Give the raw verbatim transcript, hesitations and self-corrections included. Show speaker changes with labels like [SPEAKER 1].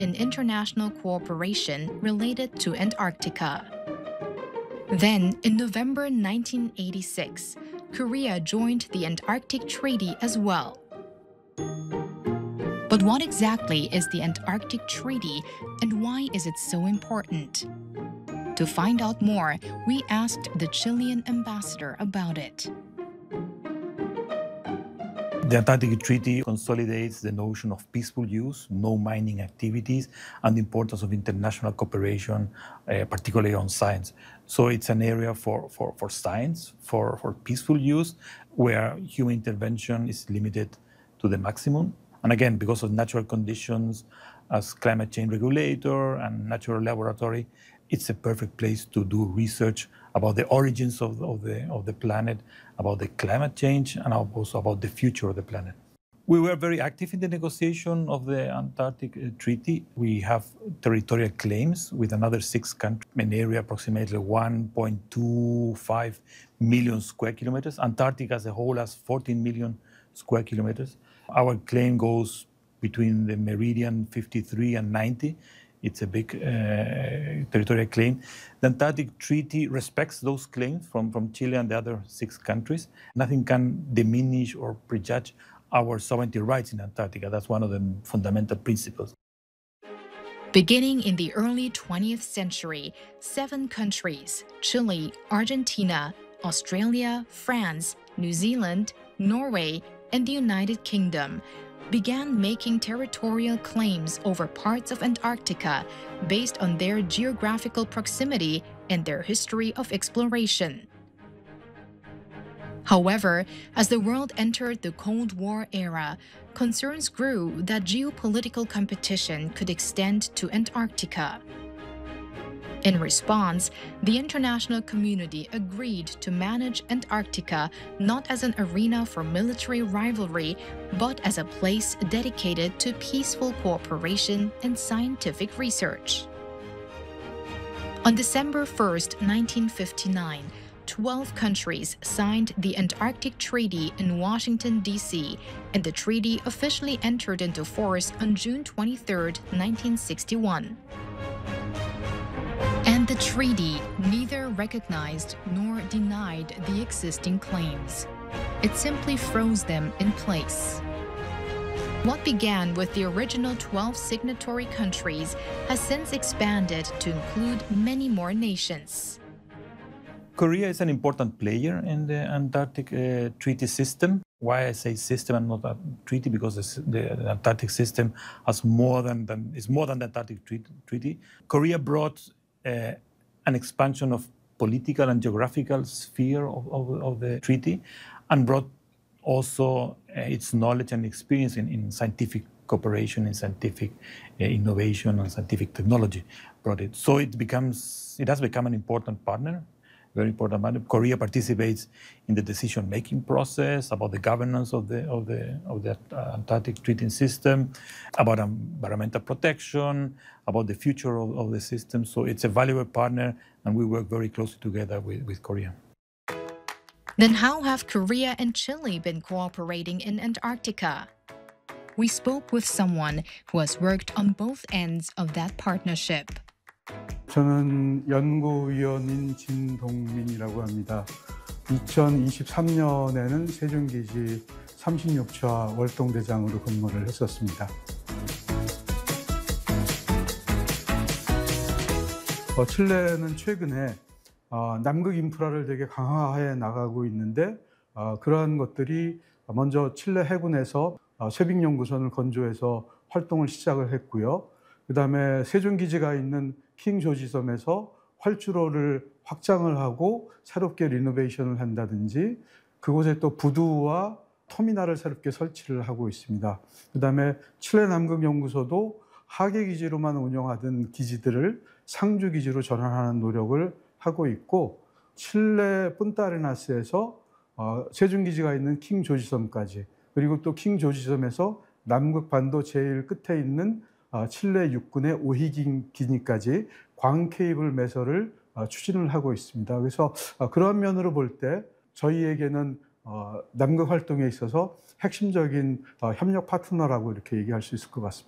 [SPEAKER 1] in international cooperation related to Antarctica. Then, in November nineteen eighty-six, Korea joined the Antarctic Treaty as well. But what exactly is the Antarctic Treaty and why is it so important? To find out more, we asked the Chilean ambassador about it.
[SPEAKER 2] The Antarctic Treaty consolidates the notion of peaceful use, no mining activities, and the importance of international cooperation, uh, particularly on science. So it's an area for, for, for science, for, for peaceful use, where human intervention is limited to the maximum. And again, because of natural conditions as climate change regulator and natural laboratory, it's a perfect place to do research about the origins of, of, the, of the planet, about the climate change, and also about the future of the planet. We were very active in the negotiation of the Antarctic uh, Treaty. We have territorial claims with another six countries, an area approximately one point two five million square kilometers. Antarctica as a whole has fourteen million square kilometers. Our claim goes between the meridian fifty-three and ninety. It's a big uh, territorial claim. The Antarctic Treaty respects those claims from, from Chile and the other six countries. Nothing can diminish or prejudge our sovereignty rights in Antarctica. That's one of the fundamental principles.
[SPEAKER 1] Beginning in the early twentieth century, seven countries, Chile, Argentina, Australia, France, New Zealand, Norway, and the United Kingdom, began making territorial claims over parts of Antarctica based on their geographical proximity and their history of exploration. However, as the world entered the Cold War era, concerns grew that geopolitical competition could extend to Antarctica. In response, the international community agreed to manage Antarctica not as an arena for military rivalry, but as a place dedicated to peaceful cooperation and scientific research. On December first, nineteen fifty-nine, twelve countries signed the Antarctic Treaty in Washington, D C, and the treaty officially entered into force on June twenty-third, nineteen sixty-one. And the treaty neither recognized nor denied the existing claims. It simply froze them in place. What began with the original twelve signatory countries has since expanded to include many more nations.
[SPEAKER 2] Korea is an important player in the Antarctic uh, treaty system. Why I say system and not a treaty? Because the, the Antarctic system has more than, than is more than the Antarctic treaty. Korea brought Uh, an expansion of political and geographical sphere of, of, of the treaty, and brought also uh, its knowledge and experience in, in scientific cooperation, in scientific uh, innovation and scientific technology. Brought it. So it becomes, it has become an important partner, very important partner. Korea participates in the decision-making process about the governance of the of the of the uh, Antarctic treaty system, about environmental protection, about the future of, of the system. So it's a valuable partner, and we work very closely together with, with Korea.
[SPEAKER 1] Then how have Korea and Chile been cooperating in Antarctica? We spoke with someone who has worked on both ends of that partnership.
[SPEAKER 3] 저는 연구위원인 진동민이라고 합니다. 이천이십삼 년에는 세종기지 삼십육 차 월동대장으로 근무를 했었습니다. 어, 칠레는 최근에 어, 남극 인프라를 되게 강화해 나가고 있는데 어, 그러한 것들이 먼저 칠레 해군에서 어, 쇠빙연구선을 건조해서 활동을 시작을 했고요. 그 다음에 세종기지가 있는 킹 조지섬에서 활주로를 확장을 하고 새롭게 리노베이션을 한다든지 그곳에 또 부두와 터미널을 새롭게 설치를 하고 있습니다. 그 다음에 칠레 남극연구소도 하계기지로만 운영하던 기지들을 상주기지로 전환하는 노력을 하고 있고 칠레 punta아레나스에서 어, 세종기지가 있는 킹 조지섬까지 그리고 또 킹 조지섬에서 남극반도 제일 끝에 있는 어, 칠레 육군의 오히기니까지 광 케이블 매설을 어, 추진을 하고 있습니다. 그래서 어, 그런 면으로 볼 때 저희에게는 어, 남극 활동에 있어서 핵심적인 어, 협력 파트너라고 이렇게 얘기할 수 있을 것 같습니다.